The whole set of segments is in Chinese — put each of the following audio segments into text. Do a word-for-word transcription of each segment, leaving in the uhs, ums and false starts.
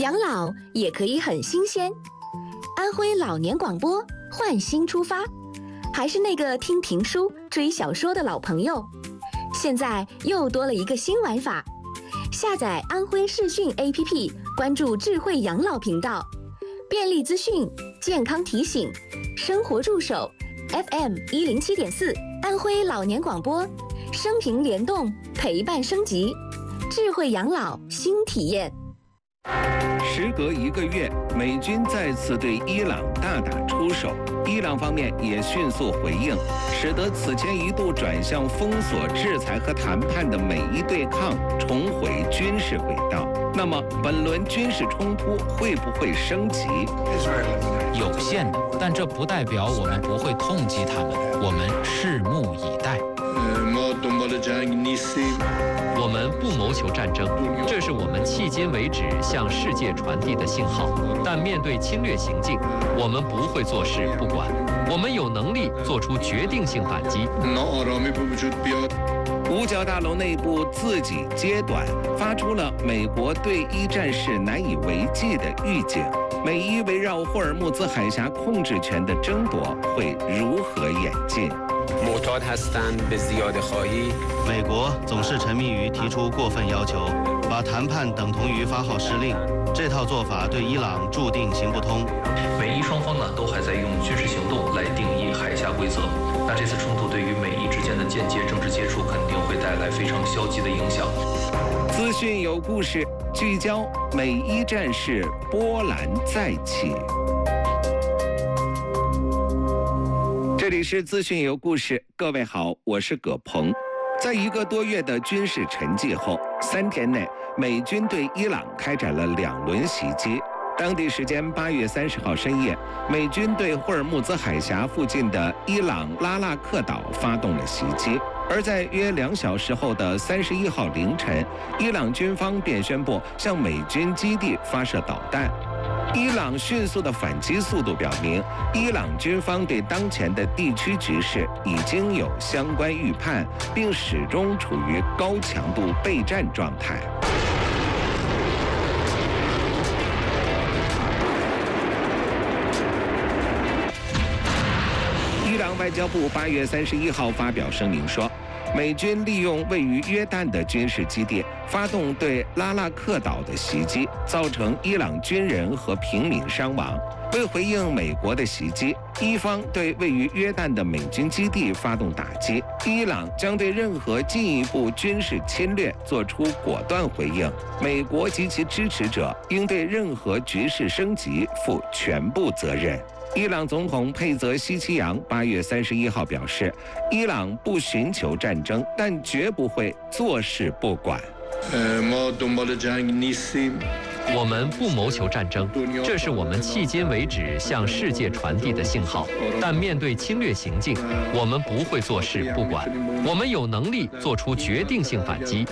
养老也可以很新鲜。安徽老年广播换新出发，还是那个听评书、追小说的老朋友，现在又多了一个新玩法。下载安徽视讯 A P P， 关注智慧养老频道，便利资讯、健康提醒、生活助手 ，F M 一零七点四，安徽老年广播，生平联动，陪伴升级，智慧养老新体验。 时隔一个月，美军再次对伊朗大打出手，伊朗方面也迅速回应，使得此前一度转向封锁、制裁和谈判的美伊对抗重回军事轨道。那么，本轮军事冲突会不会升级？ 有限的，但这不代表我们不会痛击他们，我们拭目以待。 我们不谋求战争，这是我们迄今为止向世界传递的信号。但面对侵略行径，我们不会坐视不管，我们有能力做出决定性反击。 五角大楼内部自己揭短，发出了美国对伊战事难以为继的预警。美伊围绕霍尔木兹海峡控制权的争夺会如何演进？ 美国总是沉迷于提出过分要求，把谈判等同于发号施令，这套做法对伊朗注定行不通。 美伊双方呢都还在用军事行动来定义海峡规则，那这次冲突对于美伊之间的间接政治接触肯定会带来非常消极的影响。 资讯有故事，聚焦美伊战事，波澜再起。这里是资讯有故事，各位好，我是葛鹏。在一个多月的军事沉寂后，三天内，美军对伊朗开展了两轮袭击。当地时间八月三十号深夜，美军对霍尔木兹海峡附近的伊朗拉纳克岛发动了袭击。而在约两小时后的三十一号凌晨，伊朗军方便宣布向美军基地发射导弹。伊朗迅速的反击速度表明，伊朗军方对当前的地区局势已经有相关预判，并始终处于高强度备战状态。伊朗外交部八月三十一号发表声明说，美军利用位于约旦的军事基地发动对拉纳克岛的袭击，造成伊朗军人和平民伤亡。为回应美国的袭击，伊方对位于约旦的美军基地发动打击。伊朗将对任何进一步军事侵略做出果断回应。美国及其支持者应对任何局势升级负全部责任。伊朗总统佩泽希奇扬八月三十一号表示，伊朗不寻求战争，但绝不会坐视不管。 我们不谋求战争，这是我们迄今为止向世界传递的信号。但面对侵略行径，我们不会坐视不管，我们有能力做出决定性反击。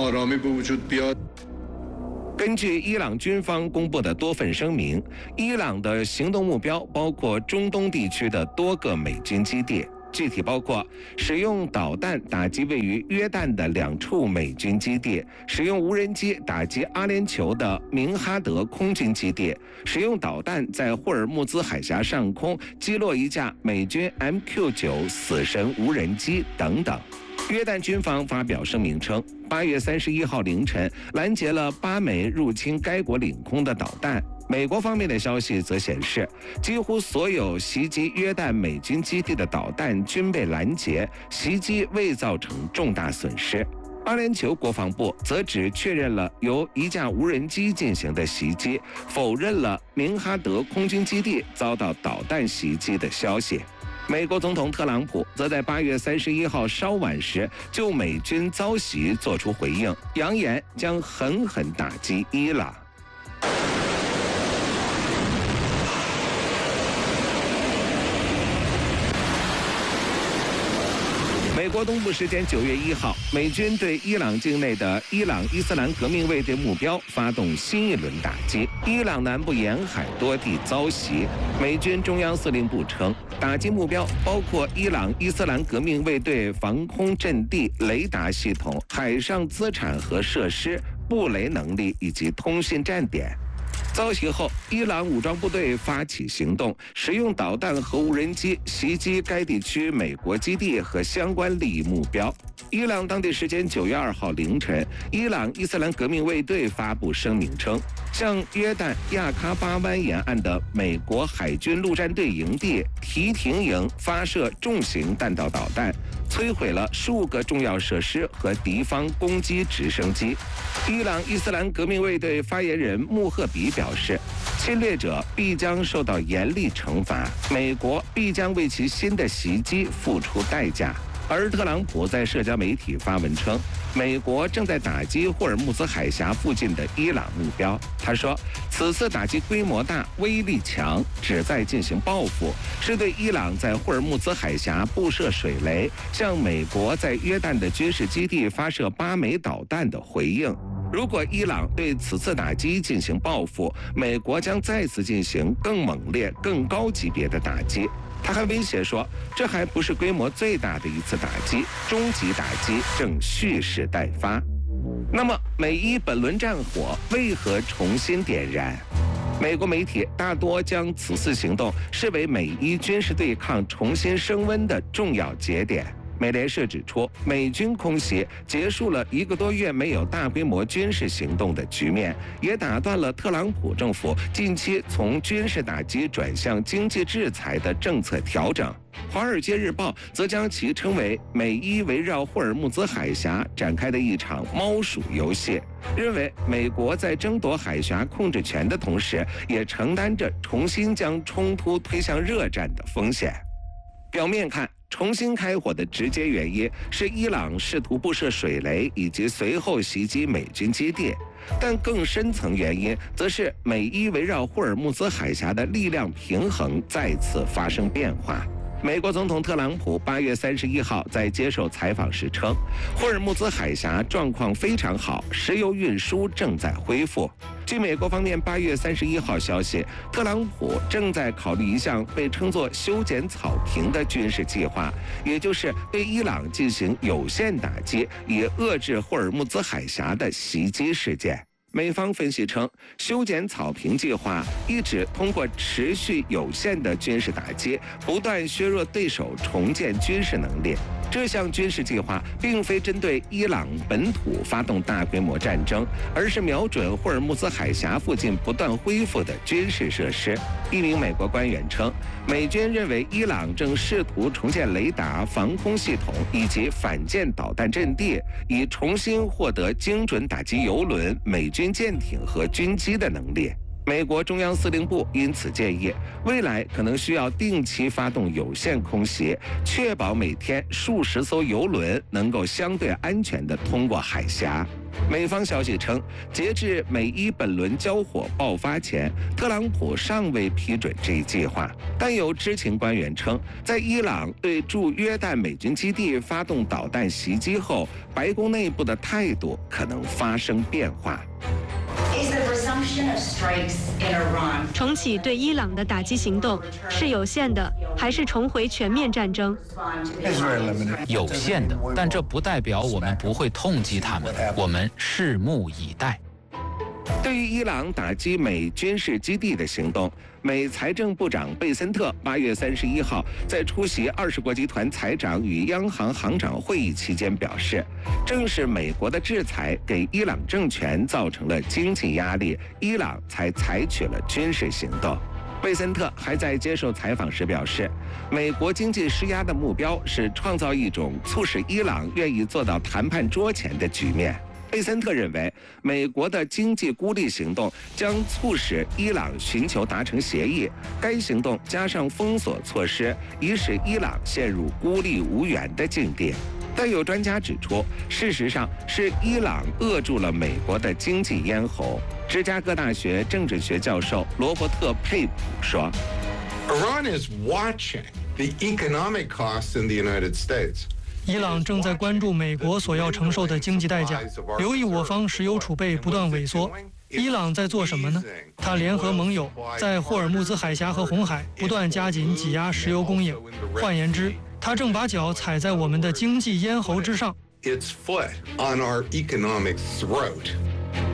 根据伊朗军方公布的多份声明，伊朗的行动目标包括中东地区的多个美军基地，具体包括使用导弹打击位于约旦的两处美军基地，使用无人机打击阿联酋的明哈德空军基地，使用导弹在霍尔木兹海峡上空击落一架美军 M Q 九 死神无人机等等。约旦军方发表声明称，八月三十一号凌晨拦截了八枚入侵该国领空的导弹。美国方面的消息则显示，几乎所有袭击约旦美军基地的导弹均被拦截，袭击未造成重大损失。阿联酋国防部则只确认了由一架无人机进行的袭击，否认了明哈德空军基地遭到导弹袭击的消息。美国总统特朗普则在八月三十一号稍晚时就美军遭袭作出回应，扬言将狠狠打击伊朗。美国东部时间九月一号，美军对伊朗境内的伊朗伊斯兰革命卫队目标发动新一轮打击，伊朗南部沿海多地遭袭。美军中央司令部称，打击目标包括伊朗伊斯兰革命卫队防空阵地、雷达系统、海上资产和设施、布雷能力以及通信站点。 遭袭后，伊朗武装部队发起行动，使用导弹和无人机袭击该地区美国基地和相关利益目标。伊朗当地时间九月二号凌晨，伊朗伊斯兰革命卫队发布声明称，向约旦亚喀巴湾沿岸的美国海军陆战队营地提廷营发射重型弹道导弹，摧毁了数个重要设施和敌方攻击直升机。伊朗伊斯兰革命卫队发言人穆赫比表示，侵略者必将受到严厉惩罚，美国必将为其新的袭击付出代价。而特朗普在社交媒体发文称，美国正在打击霍尔木兹海峡附近的伊朗目标。他说，此次打击规模大、威力强，旨在进行报复，是对伊朗在霍尔木兹海峡布设水雷，向美国在约旦的军事基地发射八枚导弹的回应。如果伊朗对此次打击进行报复，美国将再次进行更猛烈、更高级别的打击。他还威胁说，这还不是规模最大的一次打击，终极打击正蓄势待发。那么，美伊本轮战火为何重新点燃？美国媒体大多将此次行动视为美伊军事对抗重新升温的重要节点。美联社指出，美军空袭结束了一个多月没有大规模军事行动的局面，也打断了特朗普政府近期从军事打击转向经济制裁的政策调整。《华尔街日报》则将其称为美伊围绕霍尔木兹海峡展开的一场猫鼠游戏，认为美国在争夺海峡控制权的同时，也承担着重新将冲突推向热战的风险。表面看，重新开火的直接原因是伊朗试图布设水雷以及随后袭击美军基地，但更深层原因则是美伊围绕霍尔木兹海峡的力量平衡再次发生变化。美国总统特朗普八月三十一号在接受采访时称，霍尔木兹海峡状况非常好，石油运输正在恢复。据美国方面八月三十一号消息，特朗普正在考虑一项被称作修剪草坪的军事计划，也就是对伊朗进行有限打击，以遏制霍尔木兹海峡的袭击事件。美方分析称，修剪草坪计划一指通过持续有限的军事打击，不断削弱对手重建军事能力。这项军事计划并非针对伊朗本土发动大规模战争，而是瞄准霍尔木兹海峡附近不断恢复的军事设施。一名美国官员称，美军认为伊朗正试图重建雷达、防空系统以及反舰导弹阵地，以重新获得精准打击油轮、美军舰艇和军机的能力。美国中央司令部因此建议，未来可能需要定期发动有限空袭，确保每天数十艘油轮能够相对安全地通过海峡。美方消息称，截至美伊本轮交火爆发前，特朗普尚未批准这一计划。但有知情官员称，在伊朗对驻约旦美军基地发动导弹袭击后，白宫内部的态度可能发生变化。 重启对伊朗的打击行动是有限的，还是重回全面战争？ 有限的，但这不代表我们不会痛击他们，我们拭目以待。 对于伊朗打击美军事基地的行动，美财政部长贝森特八月三十一号在出席二十国集团财长与央行行长会议期间表示，正是美国的制裁给伊朗政权造成了经济压力，伊朗才采取了军事行动。贝森特还在接受采访时表示，美国经济施压的目标是创造一种促使伊朗愿意坐到谈判桌前的局面。贝森特认为，美国的经济孤立行动将促使伊朗寻求达成协议。该行动加上封锁措施，已使伊朗陷入孤立无援的境地。但有专家指出，事实上是伊朗扼住了美国的经济咽喉。芝加哥大学政治学教授罗伯特·佩普说 ：“Iran is watching the economic costs in the United States.” 伊朗正在关注美国所要承受的经济代价，留意我方石油储备不断萎缩。伊朗在做什么呢？他联合盟友，在霍尔木兹海峡和红海不断加紧挤压石油供应。换言之，他正把脚踩在我们的经济咽喉之上。 Its foot on our economic throat.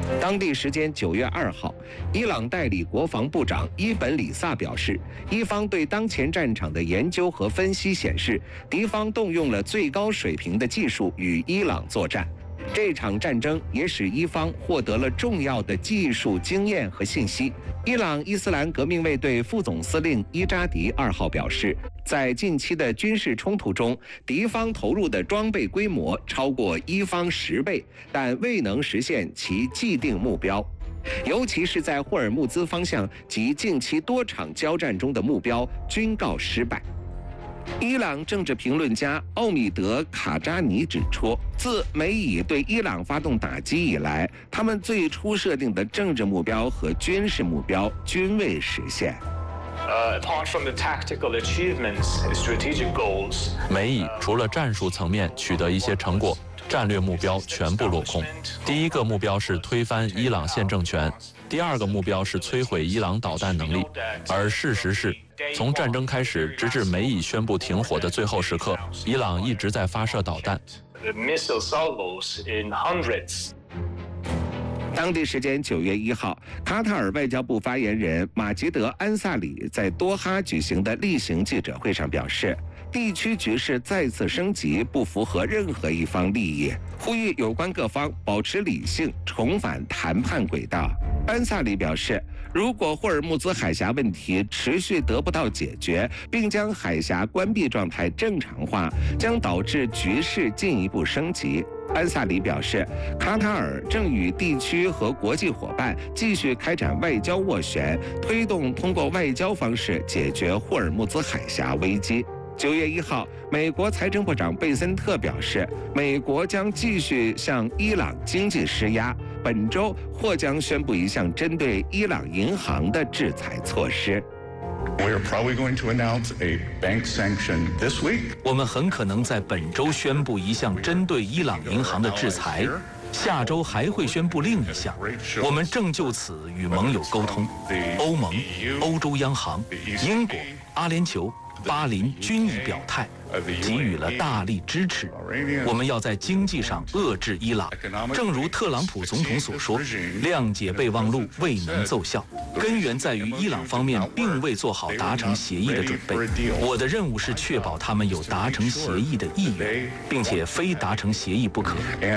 当地时间九月二号，伊朗代理国防部长伊本里萨表示，伊方对当前战场的研究和分析显示，敌方动用了最高水平的技术与伊朗作战。这场战争也使伊方获得了重要的技术经验和信息。伊朗伊斯兰革命卫队副总司令伊扎迪二号表示，在近期的军事冲突中，敌方投入的装备规模超过伊方十倍，但未能实现其既定目标，尤其是在霍尔木兹方向及近期多场交战中的目标均告失败。伊朗政治评论家奥米德·卡扎尼指出，自美以对伊朗发动打击以来，他们最初设定的政治目标和军事目标均未实现。 Uh, apart from the tactical achievements, strategic goals, 美以除了战术层面取得一些成果，战略目标全部落空。第一个目标是推翻伊朗现政权，第二个目标是摧毁伊朗导弹能力。而事实是，从战争开始直至美以宣布停火的最后时刻，伊朗一直在发射导弹。 The missile salvos in hundreds. 当地时间九月一号，卡塔尔外交部发言人马吉德·安萨里在多哈举行的例行记者会上表示，地区局势再次升级不符合任何一方利益，呼吁有关各方保持理性，重返谈判轨道。安萨里表示，如果霍尔木兹海峡问题持续得不到解决，并将海峡关闭状态正常化，将导致局势进一步升级。安萨里表示，卡塔尔正与地区和国际伙伴继续开展外交斡旋，推动通过外交方式解决霍尔木兹海峡危机。九月一号，美国财政部长贝森特表示，美国将继续向伊朗经济施压，本周或将宣布一项针对伊朗银行的制裁措施。 We are probably going to announce a bank sanction this week. 我们很可能在本周宣布一项针对伊朗银行的制裁，下周还会宣布另一项。我们正就此与盟友沟通，欧盟、欧洲央行、英国、阿联酋、巴林均已表态，给予了大力支持。我们要在经济上遏制伊朗，正如特朗普总统所说，谅解备忘录未能奏效，根源在于伊朗方面并未做好达成协议的准备。我的任务是确保他们有达成协议的意愿，并且非达成协议不可。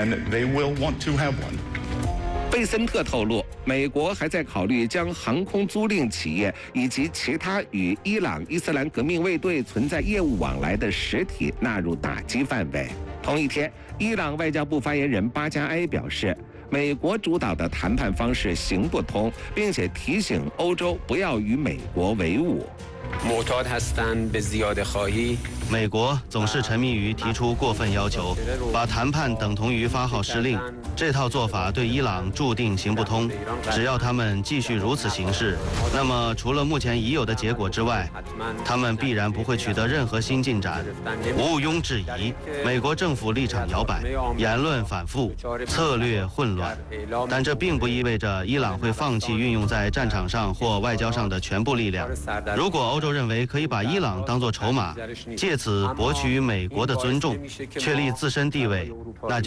贝森特透露，美国还在考虑将航空租赁企业以及其他与伊朗伊斯兰革命卫队存在业务往来的实体纳入打击范围。同一天，伊朗外交部发言人巴加埃表示，美国主导的谈判方式行不通，并且提醒欧洲不要与美国为伍。 美国总是沉迷于提出过分要求，把谈判等同于发号施令。这套做法对伊朗注定行不通。只要他们继续如此行事，那么除了目前已有的结果之外，他们必然不会取得任何新进展。毋庸置疑，美国政府立场摇摆，言论反复，策略混乱。但这并不意味着伊朗会放弃运用在战场上或外交上的全部力量。如果欧洲认为可以把伊朗当作筹码，借此博取美国的尊重，确立自身地位，那就